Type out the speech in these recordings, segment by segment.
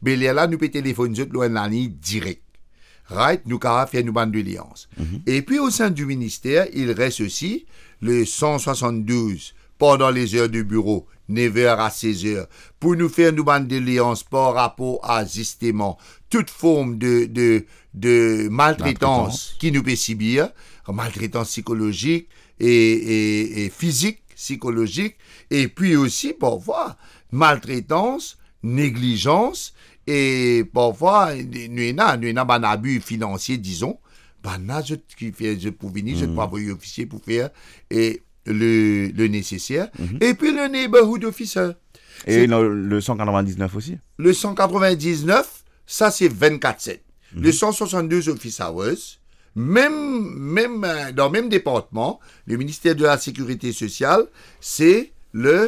Mais là, nous peut téléphoner loin la ligne direct. Right? Nous avons fait une bande de liance. Et puis, au sein du ministère, il reste aussi le 172 pendant les heures de bureau, 9h à 16h, pour nous faire une bande de liance par rapport à, justement, toute forme de maltraitance qui nous peut subir, maltraitance psychologique et physique, psychologique, et puis aussi, parfois, maltraitance, négligence, et parfois, nous avons un abus financier, disons, je pour venir, je peux envoyer officier pour faire le nécessaire. Et puis le neighborhood officer. Et le 199 aussi? Le 199, ça c'est 24/7. Le 172 office hours, même dans le même département, le ministère de la Sécurité sociale, c'est le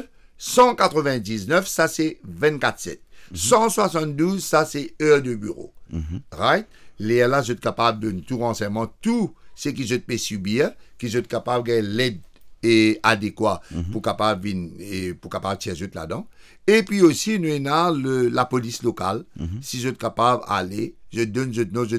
199, ça c'est 24/7. 172, ça c'est heure de bureau. Right? Là, je suis capable de tout renseignement, tout ce que je peux subir, que je suis capable de l'aide adéquat pour capable tirer là-dedans. Et puis aussi, nous avons la police locale. Si je suis capable d'aller, je donne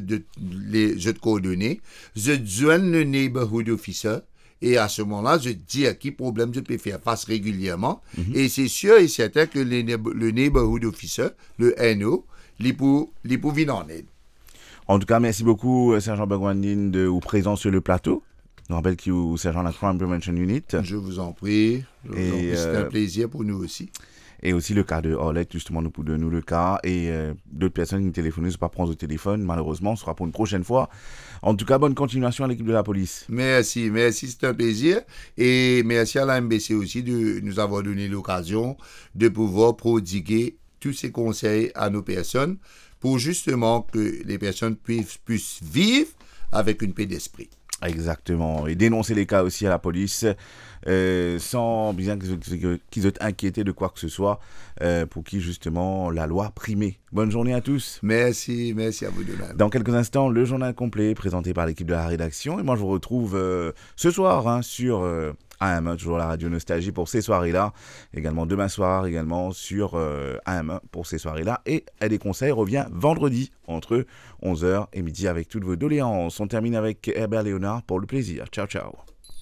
les coordonnées, je joins le neighborhood officer. Et à ce moment-là, je dis à qui problème je peux faire face régulièrement. Et c'est sûr et certain que le neighborhood officer, le NO, il peut venir en aide. En tout cas, merci beaucoup, Sergent Bagwandine, de vous présenter sur le plateau. Je rappelle que vous êtes sergent de la Crime Prevention Unit. Je vous en prie. C'est un plaisir pour nous aussi. Et aussi le cas de Orlette, justement, nous pour de nous le cas. Et d'autres personnes qui nous téléphonent, ne sont pas prendre au téléphone. Malheureusement, ce sera pour une prochaine fois. En tout cas, bonne continuation à l'équipe de la police. Merci, c'est un plaisir. Et merci à la MBC aussi de nous avoir donné l'occasion de pouvoir prodiguer tous ces conseils à nos personnes pour justement que les personnes puissent vivre avec une paix d'esprit. Exactement. Et dénoncer les cas aussi à la police sans bien qu'ils soient inquiétés de quoi que ce soit pour qui justement la loi primée. Bonne journée à tous. Merci à vous de même. Dans quelques instants, le journal complet présenté par l'équipe de la rédaction. Et moi, je vous retrouve ce soir sur AM1, toujours la radio Nostalgie pour ces soirées-là. Également demain soir, également sur AM1 pour ces soirées-là. Et Elle des conseils revient vendredi entre 11h et midi avec toutes vos doléances. On termine avec Herbert Léonard pour le plaisir. Ciao, ciao.